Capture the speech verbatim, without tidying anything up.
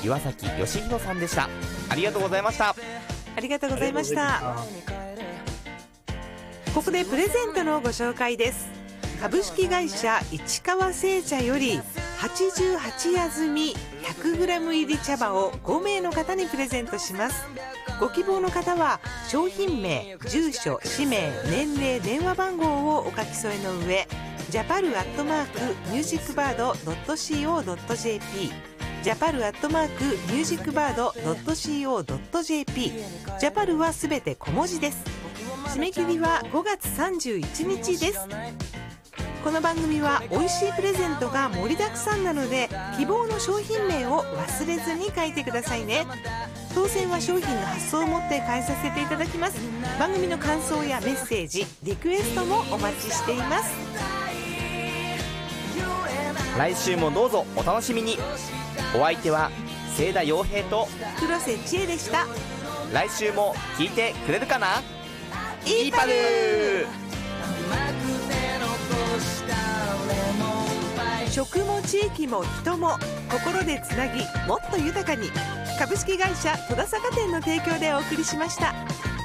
岩崎義弘さんでした。ありがとうございました。 ありがとうございました。ここでプレゼントのご紹介です。株式会社市川製茶よりはちじゅうはち夜摘み ひゃくグラム 入り茶葉をごめいの方にプレゼントします。ご希望の方は商品名、住所、氏名、年齢、電話番号をお書き添えの上、ジャパルアットマークミュージックバードドットシーオードットジェーピー、ジャパルアットマークミュージックバードドットシーオードットジェーピー、ジャパルはすべて小文字です。締め切りはごがつさんじゅういちにちです。この番組は美味しいプレゼントが盛りだくさんなので、希望の商品名を忘れずに書いてくださいね。当選は商品の発送をもって返させていただきます。番組の感想やメッセージ、リクエストもお待ちしています。 来週もどうぞお楽しみに。お相手は清田洋平と黒瀬千恵でした。 来週も聞いてくれるかな。 イーパルー。食も地域も人も心でつなぎ、もっと豊かに。株式会社戸田坂店の提供でお送りしました。